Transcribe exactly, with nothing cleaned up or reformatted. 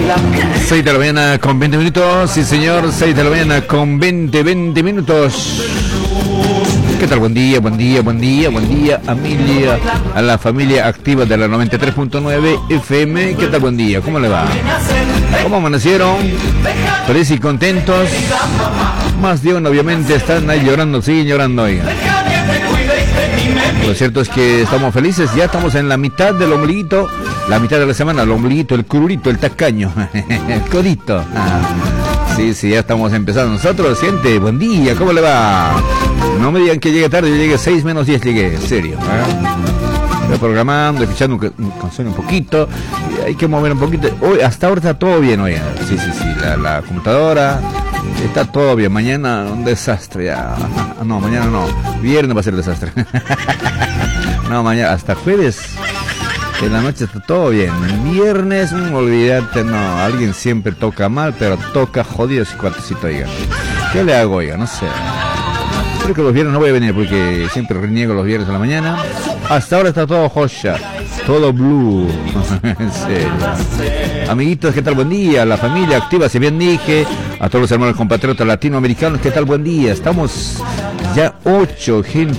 seis de la mañana con veinte minutos, sí señor, seis de la mañana con veinte, veinte minutos. ¿Qué tal? Buen día, buen día, buen día, buen día, Amelia, a la familia activa de la noventa y tres punto nueve F M. ¿Qué tal? Buen día, ¿cómo le va? ¿Cómo amanecieron? Felices y contentos. Más de uno, obviamente, están ahí llorando, siguen llorando, oigan. Lo cierto es que estamos felices, ya estamos en la mitad del ombliguito, la mitad de la semana, el ombliguito, el cururito, el tacaño, el codito. Ah, sí, sí, ya estamos empezando. Nosotros, siente, buen día, ¿cómo le va? No me digan que llegue tarde, yo llegué seis menos diez, llegué, en serio. ¿eh? Estoy programando, escuchando un, un canción un poquito, hay que mover un poquito. Hoy, hasta ahora está todo bien, oigan. Sí, sí, sí, la, la computadora... Está todo bien, mañana un desastre ya. No, mañana no, viernes va a ser desastre. No, mañana, hasta jueves en la noche está todo bien. El viernes, no, olvídate, no, alguien siempre toca mal, pero toca jodido si cuartecito, oiga. ¿Qué le hago, oiga? No sé. Creo que los viernes no voy a venir porque siempre reniego los viernes a la mañana. Hasta ahora está todo joya, todo blue. En serio. Amiguitos, ¿qué tal? Buen día. La familia activa, si bien dije. A todos los hermanos compatriotas latinoamericanos, ¿qué tal? Buen día. Estamos ya ocho, gente.